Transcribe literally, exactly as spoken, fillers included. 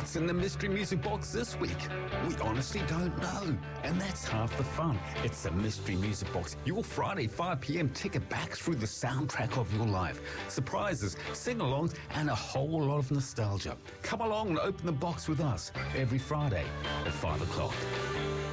What's in the Mystery Music Box this week? We honestly don't know. And that's half the fun. It's the Mystery Music Box, your Friday five p.m. ticket back through the soundtrack of your life. Surprises, sing-alongs, and a whole lot of nostalgia. Come along and open the box with us every Friday at five o'clock.